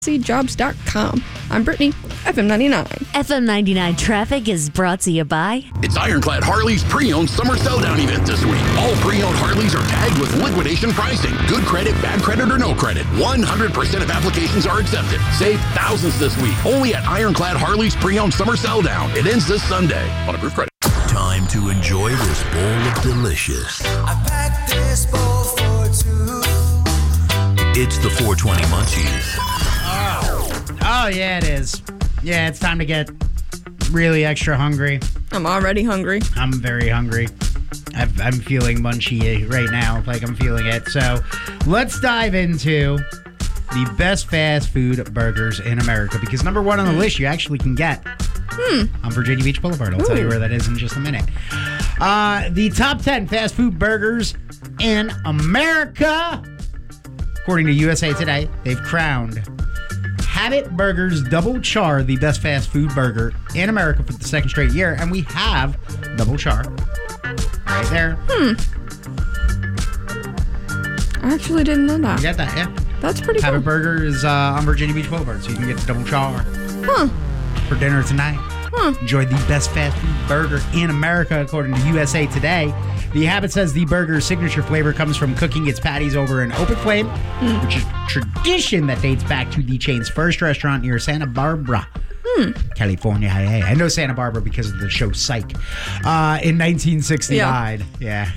jobs.com. I'm Brittany, FM 99. FM 99 traffic is brought to you by... It's Ironclad Harley's pre-owned summer sell-down event this week. All pre-owned Harleys are tagged with liquidation pricing. Good credit, bad credit, or no credit. 100% of applications are accepted. Save thousands this week. Only at Ironclad Harley's pre-owned summer sell-down. It ends this Sunday on approved credit. Time to enjoy this bowl of delicious. I packed this bowl for two. It's the 420 Munchies. Oh, yeah, it is. Yeah, it's time to get really extra hungry. I'm already hungry. I'm very hungry. I'm feeling munchy right now, like I'm feeling it. So let's dive into the best fast food burgers in America, because number one on the list you actually can get on Virginia Beach Boulevard. I'll tell you where that is in just a minute. The top 10 fast food burgers in America. According to USA Today, they've crowned Habit Burgers Double Char the best fast food burger in America for the second straight year. And we have Double Char right there. I actually didn't know that. You got that, yeah? That's pretty cool. Habit Burger is on Virginia Beach Boulevard, so you can get the Double Char for dinner tonight. Enjoy the best fast food burger in America, according to USA Today. The Habit says the burger's signature flavor comes from cooking its patties over an open flame, which is a tradition that dates back to the chain's first restaurant near Santa Barbara, California. I know Santa Barbara because of the show Psych in 1969. Yeah.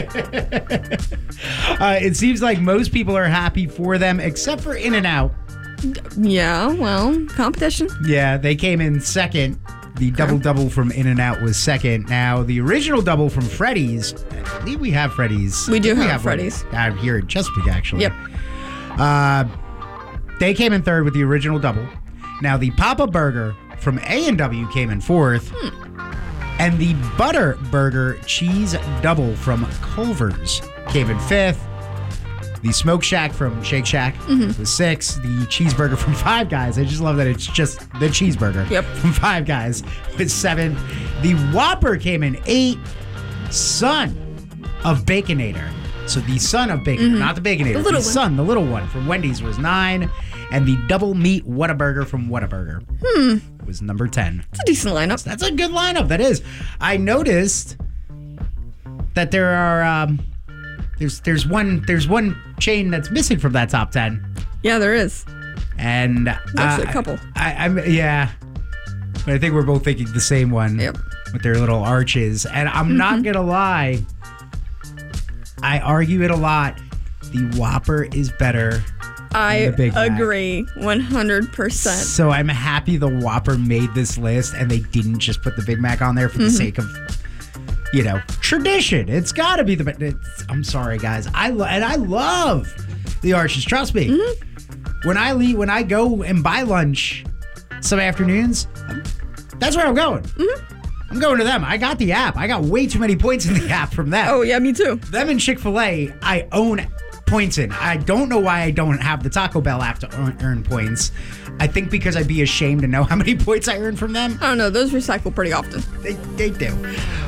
It seems like most people are happy for them, except for In-N-Out. Yeah, well, competition. Yeah, they came in second. The double-double from In-N-Out was second. Now, the original double from Freddy's, I believe we have Freddy's. We do have Freddy's. Out here in Chesapeake, actually. Yep. They came in third with the original double. Now, the Papa Burger from A&W came in fourth. And the Butter Burger Cheese Double from Culver's came in fifth. The Smoke Shack from Shake Shack was sixth. The cheeseburger from Five Guys, I just love that it's just the cheeseburger from Five Guys, was seventh. The Whopper came in eighth. Son of Baconator. So the son of Baconator, not the Baconator. The son, the little one from Wendy's was 9. And the Double Meat Whataburger from Whataburger was number 10. It's a decent lineup. That's a good lineup, that is. I noticed that there are... There's one chain that's missing from that top 10. Yeah, there is. And actually a couple. Yeah. But I think we're both thinking the same one. Yep. With their little arches. And I'm not gonna lie, I argue it a lot. The Whopper is better. I agree 100%. So I'm happy the Whopper made this list and they didn't just put the Big Mac on there for the sake of, tradition. It's got to be the. I'm sorry, guys. I love the arches. Trust me. When I go and buy lunch some afternoons, that's where I'm going. I'm going to them. I got the app. I got way too many points in the app from them. Oh yeah, me too. Them and Chick-fil-A, I own points in. I don't know why I don't have the Taco Bell app to earn points. I think because I'd be ashamed to know how many points I earn from them. I don't know. Those recycle pretty often. They do.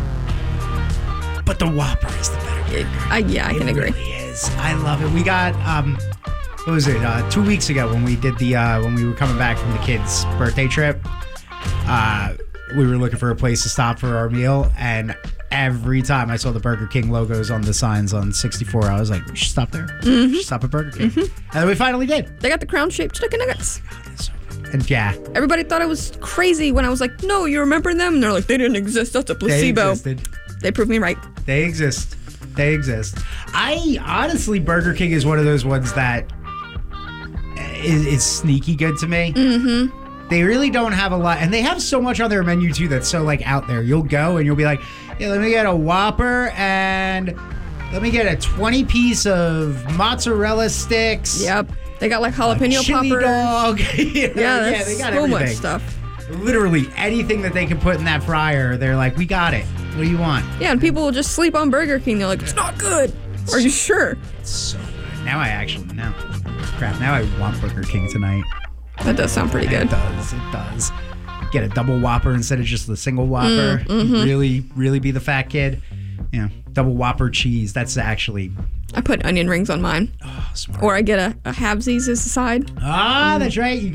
But the Whopper is the better burger. I can agree. It really is. I love it. We got, what was it, 2 weeks ago when we did when we were coming back from the kids' birthday trip, we were looking for a place to stop for our meal, and every time I saw the Burger King logos on the signs on 64, I was like, we should stop there. We should stop at Burger King. And then we finally did. They got the crown-shaped chicken nuggets. And yeah. Everybody thought I was crazy when I was like, no, you remember them? And they're like, they didn't exist. That's a placebo. They existed. They proved me right. They exist. I honestly, Burger King is one of those ones that is sneaky good to me. They really don't have a lot, and they have so much on their menu too that's so like out there. You'll go and you'll be like, yeah, let me get a Whopper and let me get a 20-piece of mozzarella sticks. Yep. They got like jalapeno chili poppers. Dog. Yeah, they got so everything. much stuff. Literally anything that they can put in that fryer, they're like, we got it. What do you want? Yeah, and people will just sleep on Burger King. They're like, it's not good. Are you sure? It's so good. Now I want Burger King tonight. That does sound pretty good. It does. Get a double Whopper instead of just the single Whopper. Really be the fat kid. Double Whopper cheese. That's actually... I put onion rings on mine. Oh, smart. Or I get a halvesies as a side. Ah, that's right.